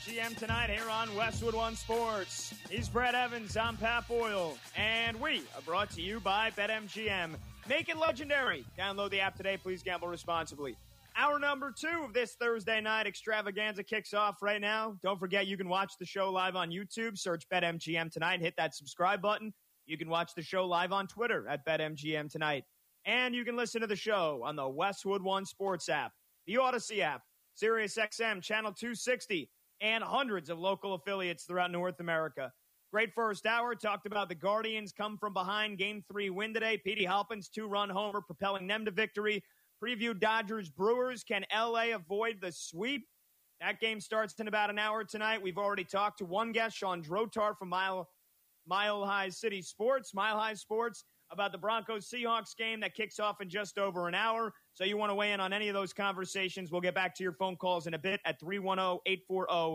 BetMGM tonight here on Westwood One Sports. He's Brad Evans, I'm Pat Boyle, and we are brought to you by BetMGM. Make it legendary. Download the app today. Please gamble responsibly. Hour number 2 of this Thursday night extravaganza kicks off right now. Don't forget you can watch the show live on YouTube. Search BetMGM tonight. Hit that subscribe button. You can watch the show live on Twitter at BetMGM tonight. And you can listen to the show on the Westwood One Sports app, the Odyssey app, SiriusXM, Channel 260, and hundreds of local affiliates throughout North America. Great first hour. Talked about the Guardians come from behind Game 3 win today. Petey Halpin's 2-run homer propelling them to victory. Preview Dodgers-Brewers. Can L.A. avoid the sweep? That game starts in about an hour tonight. We've already talked to one guest, Sean Drotar from Mile High Sports, about the Broncos-Seahawks game that kicks off in just over an hour. So you want to weigh in on any of those conversations, we'll get back to your phone calls in a bit at 310-840-4910.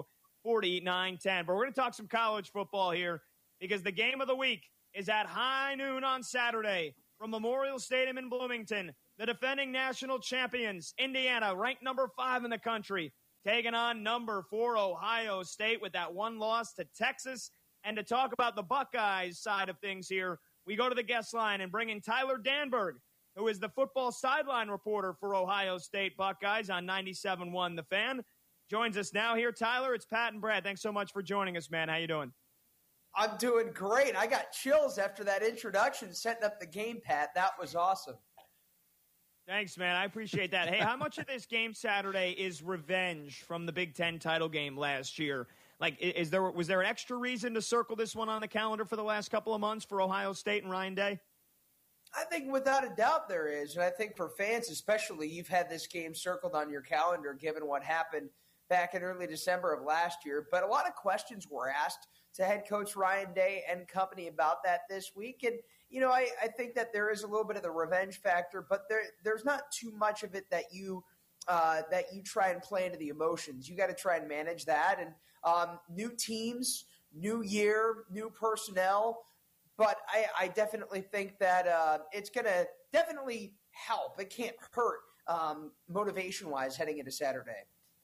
But we're going to talk some college football here because the game of the week is at high noon on Saturday from Memorial Stadium in Bloomington. The defending national champions, Indiana, ranked number 5 in the country, taking on number 4 Ohio State with that one loss to Texas. And to talk about the Buckeyes side of things here, we go to the guest line and bring in Tyler Danberg, who is the football sideline reporter for Ohio State Buckeyes on 97.1 The Fan. Joins us now here. Tyler, it's Pat and Brad. Thanks so much for joining us, man. How you doing? I'm doing great. I got chills after that introduction, setting up the game, Pat. That was awesome. Thanks, man. I appreciate that. Hey, how much of this game Saturday is revenge from the Big Ten title game last year? Like, was there an extra reason to circle this one on the calendar for the last couple of months for Ohio State and Ryan Day? I think without a doubt there is. And I think for fans especially, you've had this game circled on your calendar given what happened back in early December of last year. But a lot of questions were asked to head coach Ryan Day and company about that this week. And, you know, I think that there is a little bit of the revenge factor, but there's not too much of it that you try and play into the emotions. You got to try and manage that. And new teams, new year, new personnel. But I definitely think that it's going to definitely help. It can't hurt motivation-wise heading into Saturday.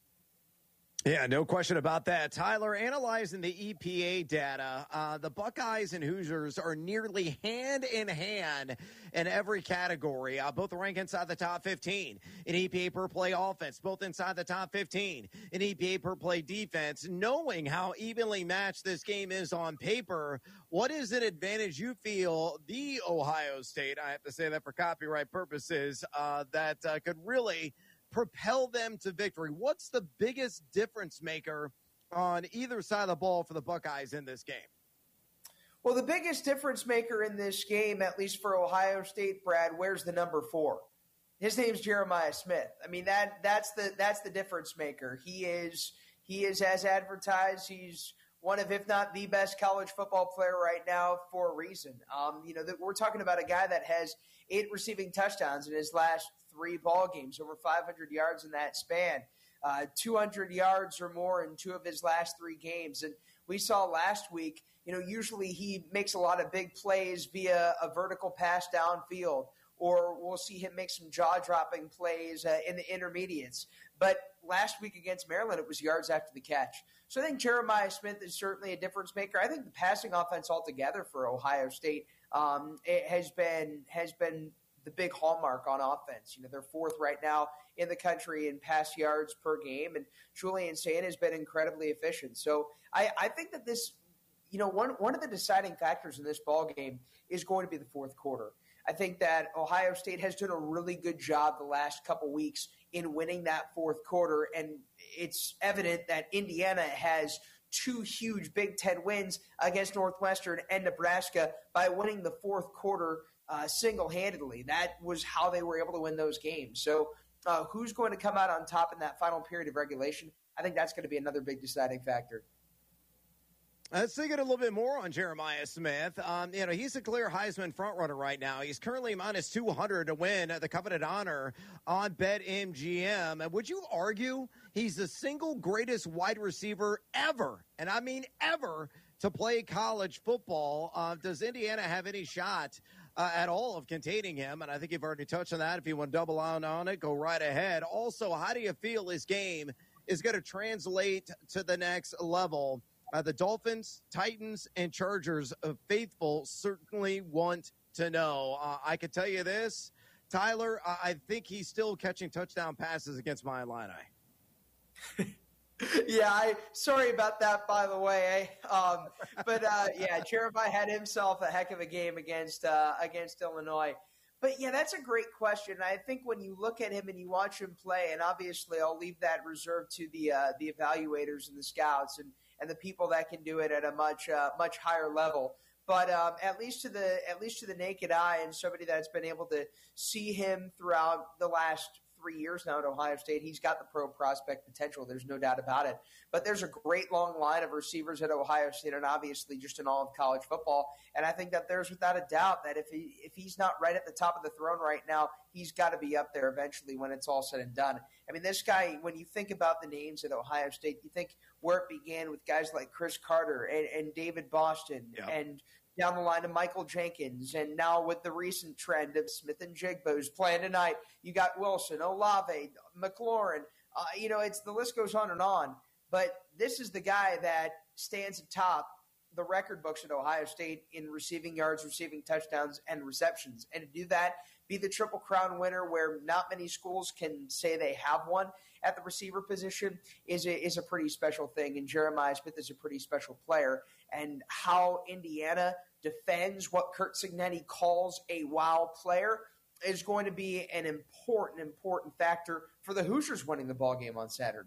Yeah, no question about that. Tyler, analyzing the EPA data, the Buckeyes and Hoosiers are nearly hand in hand in every category. Both rank inside the top 15 in EPA per play offense, both inside the top 15 in EPA per play defense. Knowing how evenly matched this game is on paper, what is an advantage you feel the Ohio State, I have to say that for copyright purposes, that could really propel them to victory? What's the biggest difference maker on either side of the ball for the Buckeyes in this game? Well, the biggest difference maker in this game, at least for Ohio State, Brad, where's the number 4? His name's Jeremiah Smith. I mean, that's the difference maker. He is as advertised. He's one of, if not the best college football player right now for a reason. We're talking about a guy that has 8 receiving touchdowns in his last 3 ball games, over 500 yards in that span, 200 yards or more in 2 of his last 3 games. And we saw last week, usually he makes a lot of big plays via a vertical pass downfield, or we'll see him make some jaw-dropping plays in the intermediates. But last week against Maryland, it was yards after the catch. So I think Jeremiah Smith is certainly a difference maker. I think the passing offense altogether for Ohio State it has been the big hallmark on offense. They're 4th right now in the country in pass yards per game, and Julian Sain has been incredibly efficient. So I think that this, one of the deciding factors in this ball game is going to be the 4th quarter. I think that Ohio State has done a really good job the last couple weeks in winning that 4th quarter, and it's evident that Indiana has 2 huge Big Ten wins against Northwestern and Nebraska by winning the 4th quarter single-handedly. That was how they were able to win those games. So who's going to come out on top in that final period of regulation? I think that's going to be another big deciding factor. Let's dig in a little bit more on Jeremiah Smith. He's a clear Heisman frontrunner right now. He's currently minus 200 to win the coveted honor on BetMGM. And would you argue he's the single greatest wide receiver ever, and I mean ever, to play college football? Does Indiana have any shot at all of containing him? And I think you've already touched on that. If you want to double on it, go right ahead. Also, how do you feel his game is going to translate to the next level. The Dolphins, Titans, and Chargers faithful certainly want to know. I can tell you this, Tyler, I think he's still catching touchdown passes against my Illini. Yeah, sorry about that, by the way. Jeremiah had himself a heck of a game against Illinois. But, yeah, that's a great question. I think when you look at him and you watch him play, and obviously I'll leave that reserved to the evaluators and the scouts and the people that can do it at a much higher level. But at least to the naked eye and somebody that's been able to see him throughout the last 3 years now at Ohio State, he's got the pro prospect potential. There's no doubt about it. But there's a great long line of receivers at Ohio State and obviously just in all of college football. And I think that there's without a doubt that if he's not right at the top of the throne right now, he's got to be up there eventually when it's all said and done. I mean, this guy, when you think about the names at Ohio State, you think where it began with guys like Chris Carter and David Boston and down the line of Michael Jenkins, and now with the recent trend of Smith and Jigbo's playing tonight, you got Wilson, Olave, McLaurin. It's the list goes on and on. But this is the guy that stands atop the record books at Ohio State in receiving yards, receiving touchdowns, and receptions. And to do that, be the Triple Crown winner where not many schools can say they have one at the receiver position is a pretty special thing. And Jeremiah Smith is a pretty special player. And how Indiana defends what Curt Cignetti calls a wow player is going to be an important factor for the Hoosiers winning the ball game on Saturday.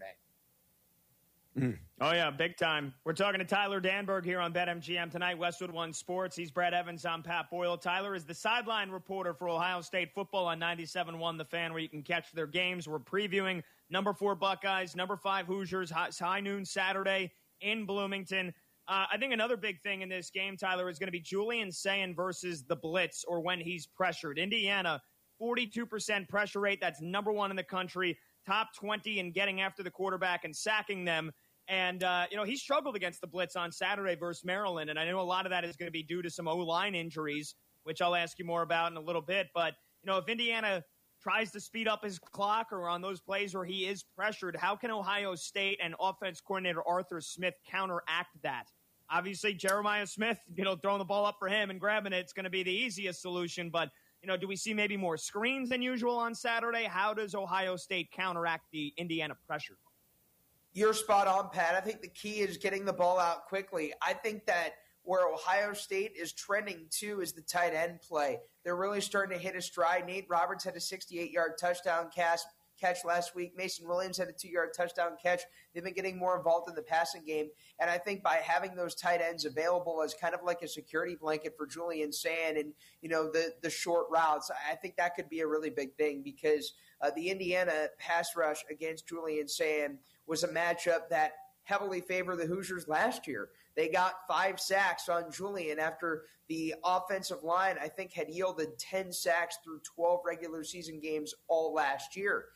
Oh, yeah, big time. We're talking to Tyler Danberg here on BetMGM tonight, Westwood One Sports. He's Brad Evans. I'm Pat Boyle. Tyler is the sideline reporter for Ohio State football on 97.1 The Fan, where you can catch their games. We're previewing number 4 Buckeyes, number 5 Hoosiers, high noon Saturday in Bloomington. I think another big thing in this game, Tyler, is going to be Julian Sayin versus the blitz or when he's pressured. Indiana, 42% pressure rate. That's number 1 in the country, top 20 in getting after the quarterback and sacking them. And, he struggled against the blitz on Saturday versus Maryland. And I know a lot of that is going to be due to some O-line injuries, which I'll ask you more about in a little bit. But, if Indiana tries to speed up his clock or on those plays where he is pressured, how can Ohio State and offense coordinator Arthur Smith counteract that? Obviously, Jeremiah Smith, throwing the ball up for him and grabbing it, it's going to be the easiest solution. But, do we see maybe more screens than usual on Saturday? How does Ohio State counteract the Indiana pressure? You're spot on, Pat. I think the key is getting the ball out quickly. I think that where Ohio State is trending to is the tight end play. They're really starting to hit a stride. Nate Roberts had a 68-yard touchdown catch last week. Mason Williams had a 2-yard touchdown catch. They've been getting more involved in the passing game. And I think by having those tight ends available as kind of like a security blanket for Julian Sayin and, the short routes, I think that could be a really big thing because the Indiana pass rush against Julian Sayin was a matchup that heavily favored the Hoosiers last year. They got 5 sacks on Julian after the offensive line, I think, had yielded 10 sacks through 12 regular season games all last year.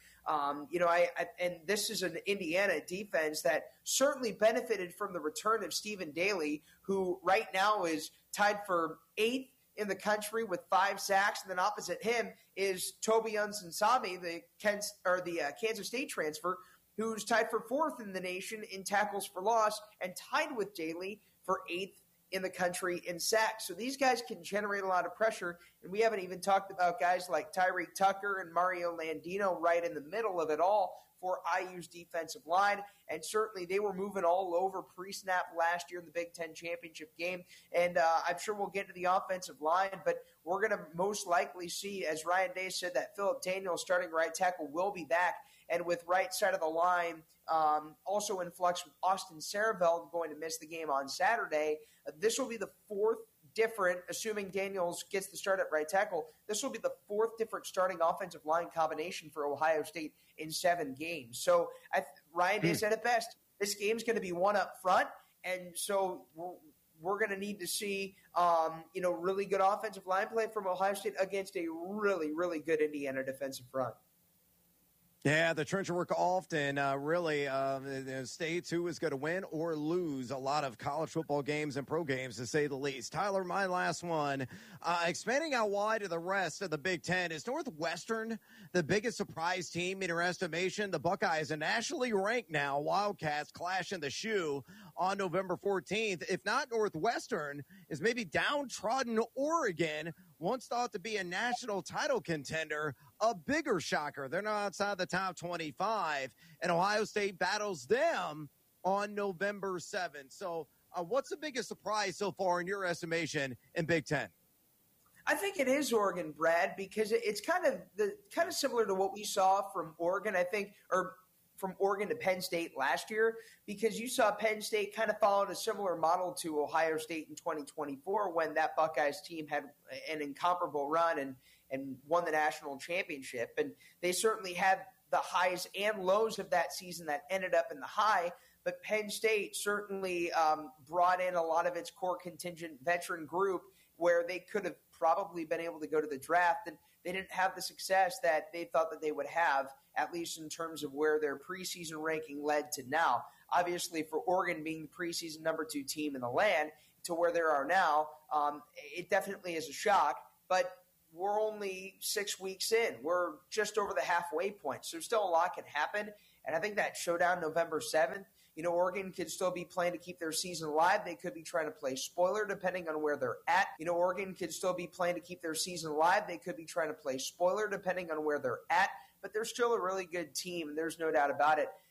And this is an Indiana defense that certainly benefited from the return of Stephen Daly, who right now is tied for 8th in the country with 5 sacks. And then opposite him is Toby Unsansabi, the Kansas State transfer, who's tied for 4th in the nation in tackles for loss and tied with Daly for 8th in the country in sacks. So these guys can generate a lot of pressure, and we haven't even talked about guys like Tyreek Tucker and Mario Landino right in the middle of it all for IU's defensive line, and certainly they were moving all over pre-snap last year in the Big Ten championship game, and I'm sure we'll get to the offensive line, but we're going to most likely see, as Ryan Day said, that Philip Daniels, starting right tackle, will be back. And with right side of the line also in flux with Austin Saraveld going to miss the game on Saturday, this will be the 4th different, assuming Daniels gets the start at right tackle, this will be the 4th different starting offensive line combination for Ohio State in 7 games. So Ryan Day said it best. This game's going to be one up front, and so we're going to need to see really good offensive line play from Ohio State against a really, really good Indiana defensive front. Yeah, the trench work often really states who is going to win or lose a lot of college football games and pro games, to say the least. Tyler, my last one, expanding out wide to the rest of the Big Ten, is Northwestern the biggest surprise team in your estimation? The Buckeyes are nationally ranked now. Wildcats clash in the shoe on November 14th. If not, Northwestern is maybe downtrodden Oregon, once thought to be a national title contender, a bigger shocker. They're not outside the top 25, and Ohio State battles them on November 7th. So what's the biggest surprise so far in your estimation in Big Ten? I think it is Oregon, Brad, because it's kind of similar to what we saw from Oregon, I think, or from Oregon to Penn State last year, because you saw Penn State kind of followed a similar model to Ohio State in 2024 when that Buckeyes team had an incomparable run and won the national championship. And they certainly had the highs and lows of that season that ended up in the high. But Penn State certainly brought in a lot of its core contingent veteran group where they could have probably been able to go to the draft. And they didn't have the success that they thought that they would have, at least in terms of where their preseason ranking led to now. Obviously, for Oregon being the preseason number 2 team in the land to where they are now, it definitely is a shock. But we're only 6 weeks in. We're just over the halfway point. So still a lot can happen. And I think that showdown November 7th, Oregon could still be playing to keep their season alive. They could be trying to play spoiler depending on where they're at. Oregon could still be playing to keep their season alive. They could be trying to play spoiler depending on where they're at. But they're still a really good team, and there's no doubt about it.